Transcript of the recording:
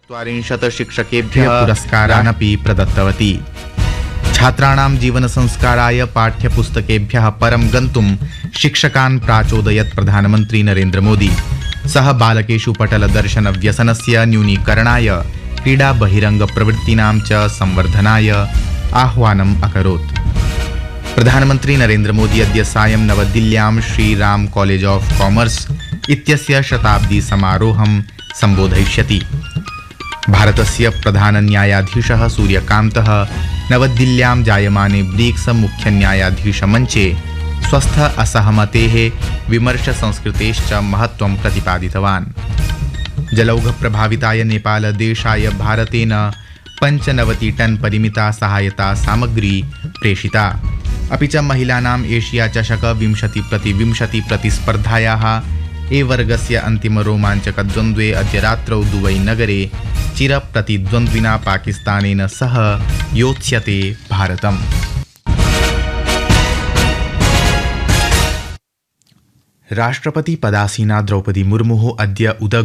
40 शिक्षकेभ्यः पुरस्कारानपि प्रदत्तवती। छात्राणां जीवनसंस्काराय पाठ्यपुस्तकेभ्यः परं गन्तुं शिक्षकान् प्राचोदयत् प्रधानमन्त्री नरेन्द्र मोदी। सः बालकेषु पटलदर्शनव्यसनस्य न्यूनीकरणाय क्रीडा बहिरङ्गप्रवृत्तीनां च संवर्धनाय आह्वानम् अकरोत्। प्रधानमन्त्री नरेन्द्र मोदी अद्य सायं नवदिल्ल्यां श्रीराम कॉलेज ऑफ कॉमर्स इत्यस्य शताब्दी समारोहं सम्बोधयिष्यति। भारतस्य प्रधानन्यायाधीशः सूर्यकान्तः नवदिल्ल्यां जायमाने ब्रिक्स मुख्यन्यायाधीशमञ्चे स्वस्थ असहमतेः विमर्शसंस्कृतेश्च महत्त्वं प्रतिपादितवान्। जलौघप्रभाविताय नेपालदेशाय भारतेन 95 टन परिमिता सहायता सामग्री प्रेषिता। अपि च महिलानाम् एशिया चषक 20x20 प्रतिस्पर्धायाः ए वर्गस्य अन्तिमरोमाञ्चकद्वन्द्वे अद्य रात्रौ दुबई नगरे चिरप्रतिद्वन्द्विना पाकिस्तानेन सह योत्स्यते भारतम्। राष्ट्रपति पदासीना द्रौपदी मुर्मुः अद्य